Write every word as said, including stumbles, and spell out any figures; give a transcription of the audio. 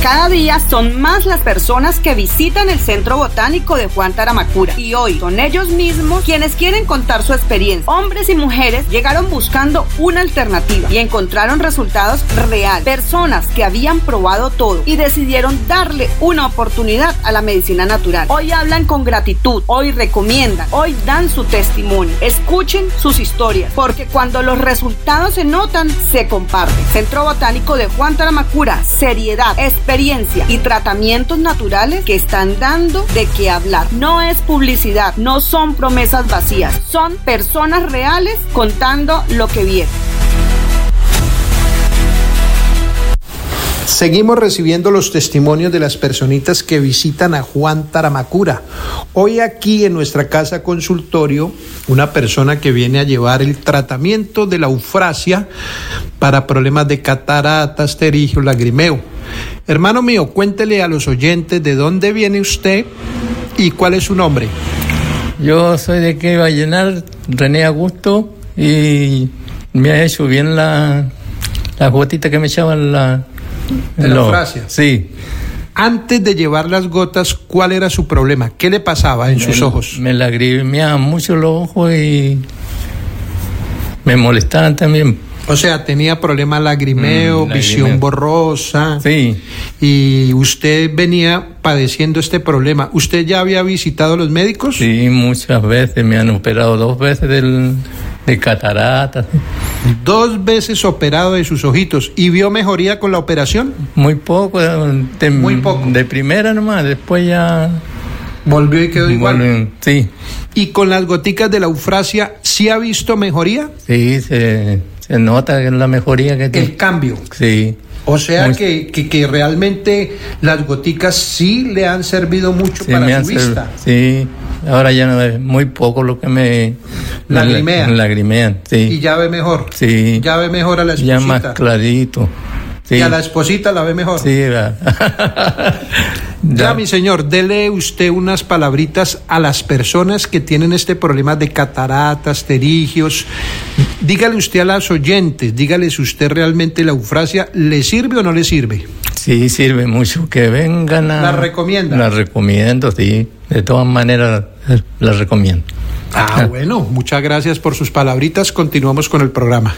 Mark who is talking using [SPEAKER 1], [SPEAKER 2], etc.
[SPEAKER 1] Cada día son más las personas que visitan el Centro Botánico de Juan Taramacura y hoy son ellos mismos quienes quieren contar su experiencia. Hombres y mujeres llegaron buscando una alternativa y encontraron resultados reales. Personas que habían probado todo y decidieron darle una oportunidad a la medicina natural. Hoy hablan con gratitud, hoy recomiendan, hoy dan su testimonio. Escuchen sus historias, porque cuando los resultados se notan, se comparten. Centro Botánico de Juan Taramacura, seriedad, experiencia y tratamientos naturales que están dando de qué hablar. No es publicidad, no son promesas vacías, son personas reales contando lo que vieron.
[SPEAKER 2] Seguimos recibiendo los testimonios de las personitas que visitan a Juan Taramacura. Hoy aquí en nuestra casa consultorio, una persona que viene a llevar el tratamiento de la eufrasia para problemas de cataratas, pterigio, lagrimeo. Hermano mío, cuéntele a los oyentes de dónde viene usted y cuál es su nombre.
[SPEAKER 3] Yo soy de que Vallenar, René Augusto, y me ha hecho bien la, la gotita que me echaban la...
[SPEAKER 2] ¿De la eufrasia?
[SPEAKER 3] Sí.
[SPEAKER 2] Antes de llevar las gotas, ¿cuál era su problema? ¿Qué le pasaba en
[SPEAKER 3] me,
[SPEAKER 2] sus ojos?
[SPEAKER 3] Me lagrimeaban mucho los ojos y me molestaban también.
[SPEAKER 2] O sea, tenía problema lagrimeo, mm, visión lagrimeo. borrosa.
[SPEAKER 3] Sí.
[SPEAKER 2] Y usted venía padeciendo este problema. ¿Usted ya había visitado a los médicos?
[SPEAKER 3] Sí, muchas veces. Me han operado dos veces del, de cataratas.
[SPEAKER 2] Dos veces operado de sus ojitos. ¿Y vio mejoría con la operación?
[SPEAKER 3] Muy poco. De,
[SPEAKER 2] Muy poco.
[SPEAKER 3] De primera nomás, después ya...
[SPEAKER 2] ¿Volvió y quedó igual?
[SPEAKER 3] Volvió, sí.
[SPEAKER 2] ¿Y con las goticas de la eufrasia, sí ha visto mejoría?
[SPEAKER 3] Sí, se, se nota la mejoría que tiene.
[SPEAKER 2] El cambio.
[SPEAKER 3] Sí.
[SPEAKER 2] O sea que, que, que realmente las goticas sí le han servido mucho sí, para su vista.
[SPEAKER 3] Sí, ahora ya no es muy poco lo que me...
[SPEAKER 2] Lagrimean.
[SPEAKER 3] Me lagrimean, sí.
[SPEAKER 2] ¿Y ya ve mejor?
[SPEAKER 3] Sí.
[SPEAKER 2] ¿Ya ve mejor a la esposita?
[SPEAKER 3] Ya más clarito. Sí.
[SPEAKER 2] ¿Y a la esposita la ve mejor?
[SPEAKER 3] Sí, va.
[SPEAKER 2] Ya, mi señor, dele usted unas palabritas a las personas que tienen este problema de cataratas, pterigios. Dígale usted a las oyentes, dígales usted realmente la eufrasia, ¿le sirve o no le sirve?
[SPEAKER 3] Sí, sirve mucho, que vengan a...
[SPEAKER 2] ¿La recomienda?
[SPEAKER 3] La recomiendo, sí, de todas maneras la recomiendo.
[SPEAKER 2] Ah, bueno, muchas gracias por sus palabritas, continuamos con el programa.